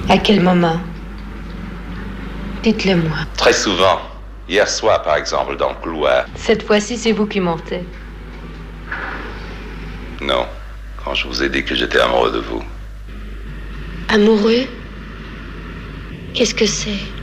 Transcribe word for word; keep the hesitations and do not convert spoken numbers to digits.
À quel moment? Dites-le-moi. Très souvent. Hier soir, par exemple, dans le couloir. Cette fois-ci, c'est vous qui mentez. Non. Quand je vous ai dit que j'étais amoureux de vous. Amoureux? Qu'est-ce que c'est?